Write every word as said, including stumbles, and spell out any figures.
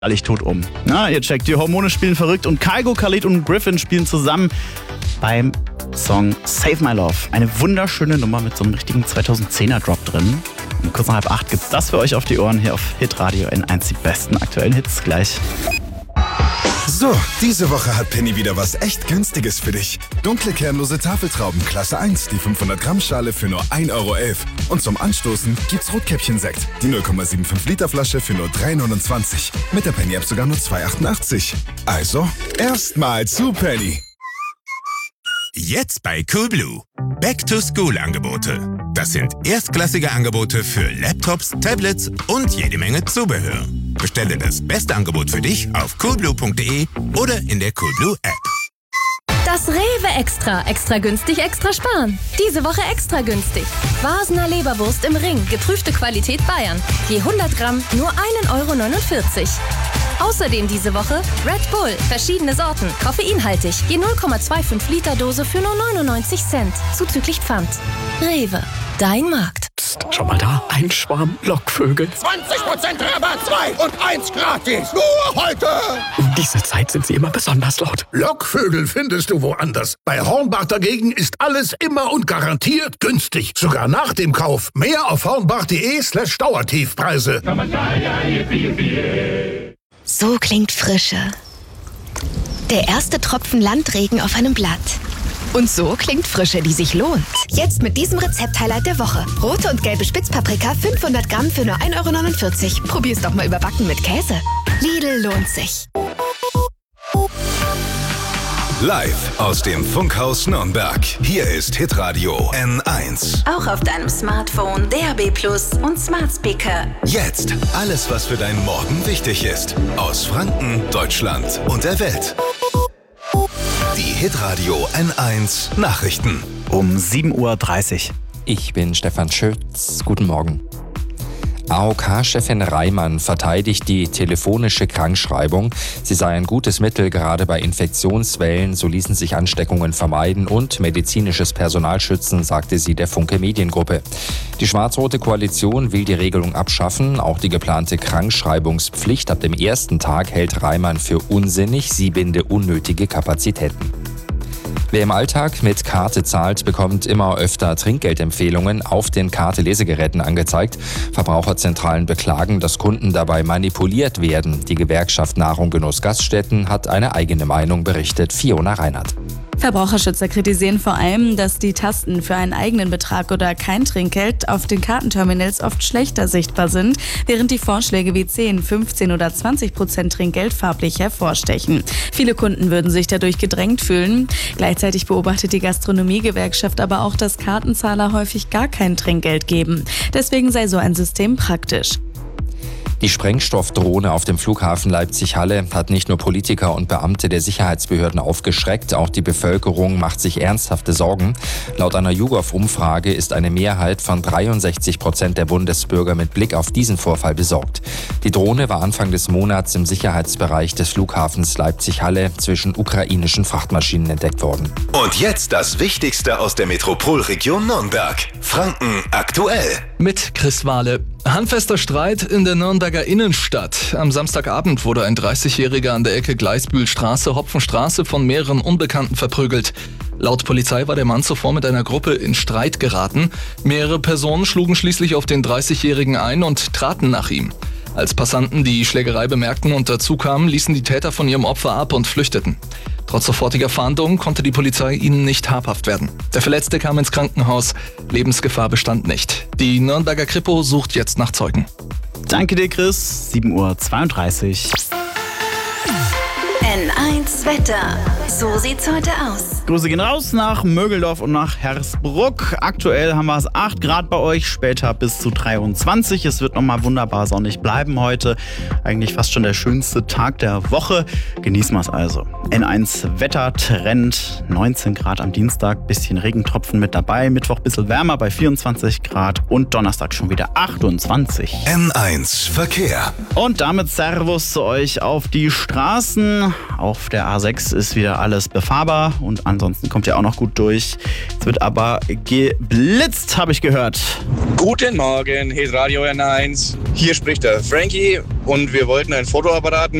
Alles tot um. Na, ihr checkt, die Hormone spielen verrückt und Kygo, Khalid und Griffin spielen zusammen beim Song Save My Love. Eine wunderschöne Nummer mit so einem richtigen zweitausendzehner Drop drin. Um kurz nach halb acht gibt's das für euch auf die Ohren hier auf Hitradio N eins, die besten aktuellen Hits gleich. So, diese Woche hat Penny wieder was echt Günstiges für dich. Dunkle kernlose Tafeltrauben Klasse eins, die fünfhundert Gramm Schale für nur ein Euro elf. Und zum Anstoßen gibt's Rotkäppchen-Sekt, die null Komma fünfundsiebzig Liter Flasche für nur drei neunundzwanzig. Mit der Penny-App sogar nur zwei achtundachtzig. Also, erstmal zu Penny. Jetzt bei Coolblue. Back-to-School-Angebote. Das sind erstklassige Angebote für Laptops, Tablets und jede Menge Zubehör. Bestelle das beste Angebot für dich auf coolblue punkt de oder in der Coolblue App. Das Rewe Extra. Extra günstig, extra sparen. Diese Woche extra günstig. Vasener Leberwurst im Ring. Geprüfte Qualität Bayern. Je hundert Gramm nur ein Euro neunundvierzig. Außerdem diese Woche Red Bull. Verschiedene Sorten. Koffeinhaltig. Je null Komma fünfundzwanzig Liter Dose für nur neunundneunzig Cent. Zuzüglich Pfand. Rewe. Dein Markt. Psst, schau mal da. Ein Schwarm Lockvögel. zwanzig Prozent Rabatt, zwei und eins gratis. Nur heute. Um diese Zeit sind sie immer besonders laut. Lockvögel findest du woanders. Bei Hornbach dagegen ist alles immer und garantiert günstig. Sogar nach dem Kauf. Mehr auf hornbach punkt de slash Dauertiefpreise. So klingt Frische. Der erste Tropfen Landregen auf einem Blatt. Und so klingt Frische, die sich lohnt. Jetzt mit diesem Rezept-Highlight der Woche. Rote und gelbe Spitzpaprika, fünfhundert Gramm für nur ein Euro neunundvierzig. Probier's doch mal überbacken mit Käse. Lidl lohnt sich. Live aus dem Funkhaus Nürnberg. Hier ist Hitradio N eins. Auch auf deinem Smartphone, D A B Plus und Smart Speaker. Jetzt alles, was für deinen Morgen wichtig ist. Aus Franken, Deutschland und der Welt. Die Hitradio N eins Nachrichten. Um sieben Uhr dreißig. Ich bin Stefan Schütz. Guten Morgen. A O K-Chefin Reimann verteidigt die telefonische Krankschreibung. Sie sei ein gutes Mittel, gerade bei Infektionswellen, so ließen sich Ansteckungen vermeiden und medizinisches Personal schützen, sagte sie der Funke Mediengruppe. Die schwarz-rote Koalition will die Regelung abschaffen. Auch die geplante Krankschreibungspflicht ab dem ersten Tag hält Reimann für unsinnig. Sie binde unnötige Kapazitäten. Wer im Alltag mit Karte zahlt, bekommt immer öfter Trinkgeldempfehlungen auf den Karte-Lesegeräten angezeigt. Verbraucherzentralen beklagen, dass Kunden dabei manipuliert werden. Die Gewerkschaft Nahrung Genuss Gaststätten hat eine eigene Meinung, berichtet Fiona Reinhardt. Verbraucherschützer kritisieren vor allem, dass die Tasten für einen eigenen Betrag oder kein Trinkgeld auf den Kartenterminals oft schlechter sichtbar sind, während die Vorschläge wie zehn, fünfzehn oder zwanzig Prozent Trinkgeld farblich hervorstechen. Viele Kunden würden sich dadurch gedrängt fühlen. Gleichzeitig beobachtet die Gastronomiegewerkschaft aber auch, dass Kartenzahler häufig gar kein Trinkgeld geben. Deswegen sei so ein System praktisch. Die Sprengstoffdrohne auf dem Flughafen Leipzig-Halle hat nicht nur Politiker und Beamte der Sicherheitsbehörden aufgeschreckt, auch die Bevölkerung macht sich ernsthafte Sorgen. Laut einer YouGov-Umfrage ist eine Mehrheit von dreiundsechzig Prozent der Bundesbürger mit Blick auf diesen Vorfall besorgt. Die Drohne war Anfang des Monats im Sicherheitsbereich des Flughafens Leipzig-Halle zwischen ukrainischen Frachtmaschinen entdeckt worden. Und jetzt das Wichtigste aus der Metropolregion Nürnberg. Franken aktuell. Mit Chris Wahle. Handfester Streit in der Nürnberger Innenstadt. Am Samstagabend wurde ein dreißigjähriger an der Ecke Gleisbühlstraße, Hopfenstraße von mehreren Unbekannten verprügelt. Laut Polizei war der Mann zuvor mit einer Gruppe in Streit geraten. Mehrere Personen schlugen schließlich auf den dreißigjährigen ein und traten nach ihm. Als Passanten die Schlägerei bemerkten und dazukamen, ließen die Täter von ihrem Opfer ab und flüchteten. Trotz sofortiger Fahndung konnte die Polizei ihnen nicht habhaft werden. Der Verletzte kam ins Krankenhaus. Lebensgefahr bestand nicht. Die Nürnberger Kripo sucht jetzt nach Zeugen. Danke dir, Chris. sieben Uhr zweiunddreißig. N eins Wetter. So sieht's heute aus. Grüße gehen raus nach Mögeldorf und nach Hersbruck. Aktuell haben wir es acht Grad bei euch, später bis zu dreiundzwanzig. Es wird nochmal wunderbar sonnig bleiben heute. Eigentlich fast schon der schönste Tag der Woche. Genießen wir es also. N eins Wettertrend. neunzehn Grad am Dienstag, bisschen Regentropfen mit dabei. Mittwoch ein bisschen wärmer bei vierundzwanzig Grad und Donnerstag schon wieder achtundzwanzig. N eins Verkehr. Und damit Servus zu euch auf die Straßen. Auf der A sechs ist wieder alles befahrbar und ansonsten kommt ihr auch noch gut durch. Es wird aber geblitzt, habe ich gehört. Guten Morgen, hier ist Radio N eins. Hier spricht der Frankie und wir wollten ein Fotoapparat